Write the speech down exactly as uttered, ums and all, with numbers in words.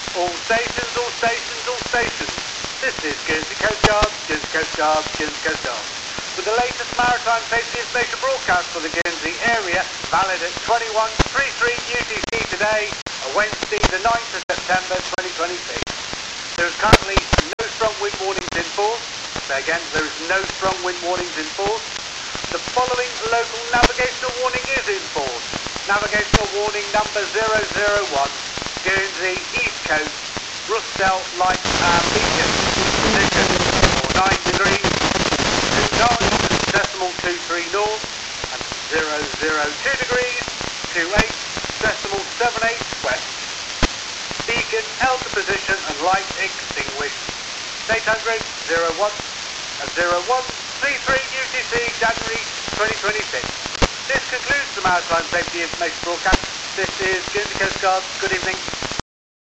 All stations, all stations, all stations. This is Guernsey Coast Guard, Guernsey Coast Guard, Guernsey Coast Guard. With the latest maritime safety information broadcast for the Guernsey area, valid at twenty-one thirty-three U T C today, Wednesday the ninth of September twenty twenty-six. There is currently no strong wind warnings in force. Say again, there is no strong wind warnings in force. The following local navigational warning is in force. Navigational warning number zero zero one, Guernsey East Coast, Brustel Light and Beacon. Position for nine degrees, two nine decimal two three north, and zero zero two degrees, two eight decimal seven eight west. Beacon held to position and light extinguished. Daytime group zero one and zero one three three U T C January twenty twenty-six. This concludes the Maritime Safety Information Broadcast. This is Guernsey Coast Guard. Good evening.